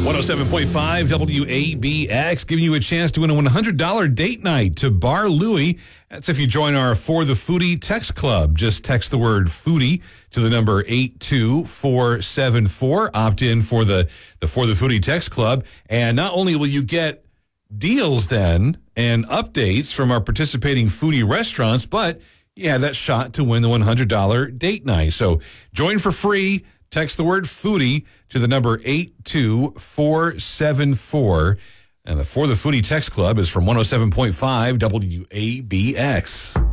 107.5 WABX, giving you a chance to win a $100 date night to Bar Louie. That's if you join our For the Foodie text club. Just text the word foodie to the number 82474. Opt in for the For the Foodie text club. And not only will you get deals then and updates from our participating foodie restaurants, but you have that shot to win the $100 date night. So join for free. Text the word foodie to the number 82474. And the For the Foodie text club is from 107.5 WABX.